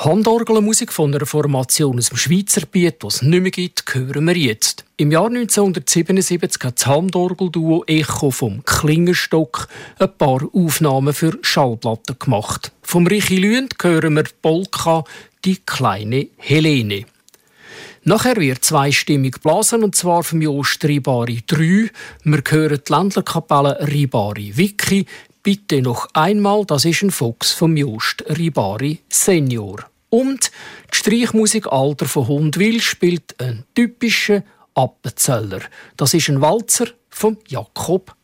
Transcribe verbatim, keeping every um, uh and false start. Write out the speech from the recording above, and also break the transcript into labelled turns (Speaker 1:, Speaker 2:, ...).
Speaker 1: Handorgelmusik von einer Formation aus dem Schweizer Gebiet, die es nicht mehr gibt, hören wir jetzt. Im Jahr neunzehnhundertsiebenundsiebzig hat das Handorgelduo Echo vom Klingenstock ein paar Aufnahmen für Schallplatten gemacht. Vom Richie Lüend hören wir die Polka «Die kleine Helene». Nachher wird zweistimmig geblasen, und zwar vom Jost Ribari drei. Wir hören die Ländlerkapelle Ribari Vicky. Bitte noch einmal, das ist ein Fuchs vom Jost Ribari Senior. Und die Streichmusik Alter von Hundwil spielt einen typischen Appenzeller. Das ist ein Walzer von Jakob